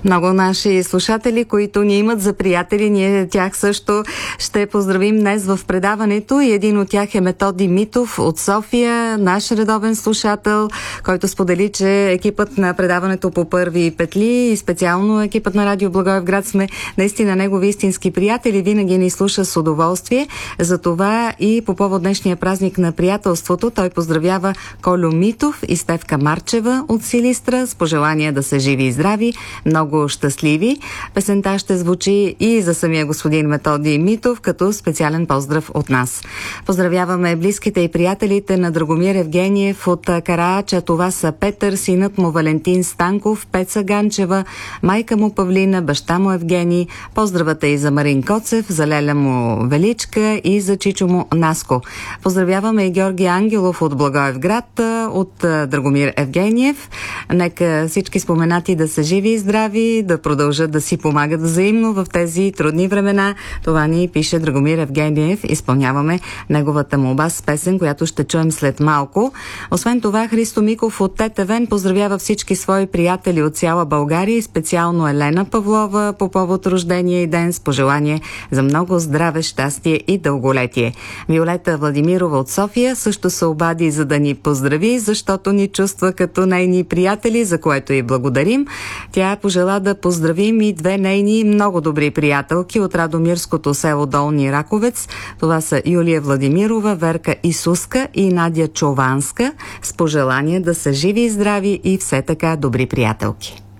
Много наши слушатели, които ни имат за приятели, ние тях също ще поздравим днес в предаването и един от тях е Методи Митов от София, наш редовен слушател, който сподели, че екипът на предаването по първи петли и специално екипът на Радио Благоевград сме наистина негови истински приятели, винаги ни слуша с удоволствие. Затова и по повод днешния празник на приятелството той поздравява Колю Митов и Стефка Марчева от Силистра с пожелания да са живи и здрави, много щастливи. Песента ще звучи и за самия господин Методи Митов като специален поздрав от нас. Поздравяваме близките и приятелите на Драгомир Евгениев от Караача. Това са Петър, синът му Валентин Станков, Пеца Ганчева, майка му Павлина, баща му Евгений. Поздравата и за Марин Коцев, за леля му Величка и за чичо му Наско. Поздравяваме и Георги Ангелов от Благоевград, от Драгомир Евгениев. Нека всички споменати да са живи и здрави, да продължат да си помагат взаимно в тези трудни времена. Това ни пише Драгомир Евгениев. Изпълняваме неговата молба с песен, която ще чуем след малко. Освен това, Христо Миков от Тетевен поздравява всички свои приятели от цяла България и специално Елена Павлова по повод рождения и ден с пожелание за много здраве, щастие и дълголетие. Виолета Владимирова от София също се обади за да ни поздрави, защото ни чувства като нейни приятели, за което и благодарим. Тя пожела да поздравим и две нейни много добри приятелки от Радомирското село Долни Раковец. Това са Юлия Владимирова, Верка Исуска и Надя Чованска с пожелание да са живи и здрави и все така добри приятелки.